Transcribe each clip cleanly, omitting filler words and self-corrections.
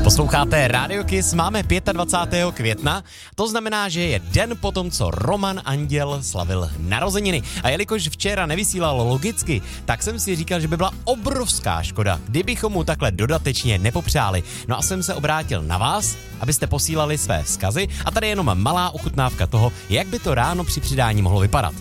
Posloucháte Radio Kiss, máme 25. května, to znamená, že je den potom, co Roman Anděl slavil narozeniny. A jelikož včera nevysílal logicky, tak jsem si říkal, že by byla obrovská škoda, kdybychom mu takhle dodatečně nepopřáli. No a jsem se obrátil na vás, abyste posílali své vzkazy a tady jenom malá ochutnávka toho, jak by to ráno při přidání mohlo vypadat.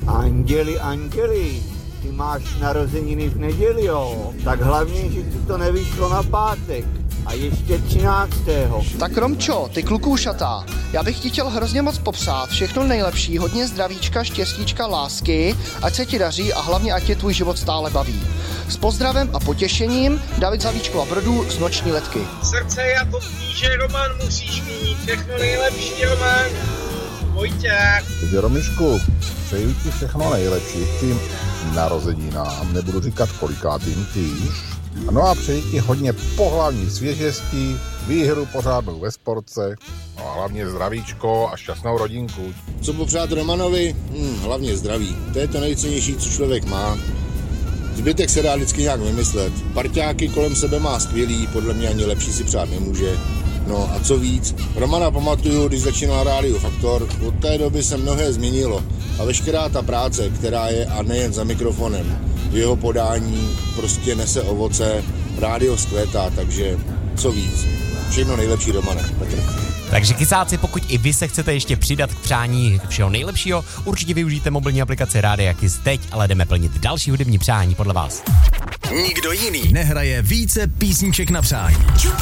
Anděli, ty máš narozeniny v neděli, jo? Tak hlavně, že ti to nevyšlo na pátek. A ještě 13. Tak Romčo, ty klukůšatá, já bych ti chtěl hrozně moc popsat všechno nejlepší, hodně zdravíčka, štěstíčka, lásky, ať se ti daří a hlavně ať tě tvůj život stále baví. S pozdravem a potěšením, David Zavíčkova Brodu z Noční letky. Srdce jako kníže Roman musíš mít, všechno nejlepší Roman. Vojtěch. Takže Romišku, přeju ti všechno nejlepší k tím narozeninám, nebudu říkat kolikátým týž. No a přeji ti hodně pohlavní svěžestí, výhru pořádnou ve sportce, no a hlavně zdravíčko a šťastnou rodinku. Co popřát Romanovi? Hlavně zdraví. To je to nejcennější, co člověk má. Zbytek se dá vždycky nějak vymyslet. Parťáky kolem sebe má skvělý, podle mě ani lepší si přát nemůže. No a co víc, Romana pamatuju, když začínal Rádio Faktor, od té doby se mnohé změnilo a veškerá ta práce, která je a nejen za mikrofonem, v jeho podání prostě nese ovoce, rádio zkvétá, takže co víc, všechno nejlepší Romane, Petr. Takže kysáci, pokud i vy se chcete ještě přidat k přání všeho nejlepšího, určitě využijte mobilní aplikaci Rádia Kiss teď, ale jdeme plnit další hudební přání podle vás. Nikdo jiný nehraje více písniček na přání.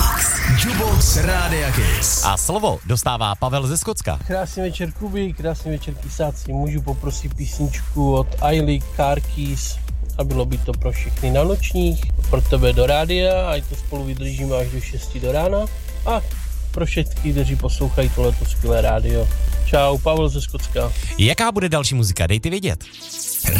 Jukebox Rádia Kiss. A slovo dostává Pavel ze Skotska. Krásný večer Kuby, krásný večer kysáci. Můžu poprosit písničku od Ailey Car Keys a bylo by to pro všechny na nočních, pro tebe do rádia, ať to spolu vydržíme až do 6 do rána a pro všetky, kteří poslouchají tohleto skvělé rádio. Čau, Pavel ze Skotska. Jaká bude další muzika, dejte vědět.